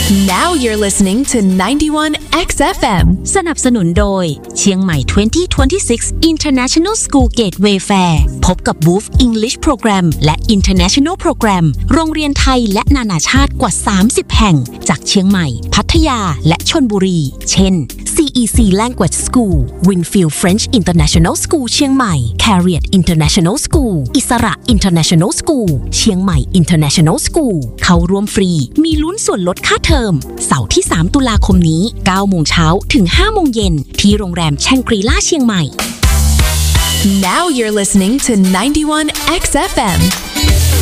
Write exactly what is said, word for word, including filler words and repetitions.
Now you're listening to ไนน์ตี้วัน เอ็กซ์ เอฟ เอ็มสนับสนุนโดยเชียงใหม่ ยี่สิบยี่สิบหก International School Gateway Fair พบกับ Booth English Program และ International Program โรงเรียนไทยและนานาชาติกว่าสามสิบแห่งจากเชียงใหม่พัทยาและชลบุรีเช่น ซี อี ซี Language School Winfield French International School เชียงใหม่ Carriot International School อิสระ International School เชียงใหม่ International School เข้าร่วมฟรีมีลุ้นส่วนลดค่าเทอมเสาร์ที่สามตุลาคมนี้ เก้าโมงเช้าถึง ห้าโมงเย็นที่โรงแรมแชงกรีล่าเชียงใหม่ Now you're listening to ไนน์ตี้วัน เอ็กซ์ เอฟ เอ็ม